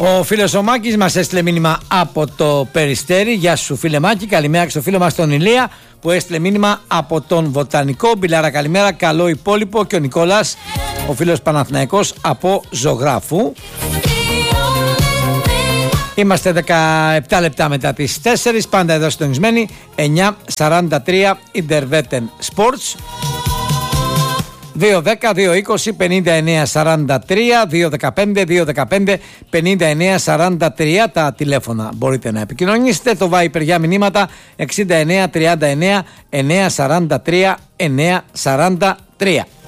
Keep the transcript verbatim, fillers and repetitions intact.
Ο φίλος ο Μάκης μας έστειλε μήνυμα από το Περιστέρι. Γεια σου φίλε Μάκη, καλημέρα και στο φίλο μας τον Ηλία που έστειλε μήνυμα από τον Βοτανικό. Μπιλάρα καλημέρα, καλό υπόλοιπο. Και ο Νικόλας, ο φίλος Παναθηναϊκός από Ζωγράφου. Είμαστε δεκαεπτά λεπτά μετά τις τέσσερις, πάντα εδώ συντονισμένοι. Εννιά σαράντα τρία Ιντερβέτεν Sports. δύο δέκα δύο είκοσι πενήντα εννέα σαράντα τρία, δύο δεκαπέντε δύο δεκαπέντε πενήντα εννέα σαράντα τρία τα τηλέφωνα. Μπορείτε να επικοινωνήσετε. Το Viper για μηνύματα εξήντα εννέα τριάντα εννέα εννιακόσια σαράντα τρία εννιακόσια σαράντα τρία.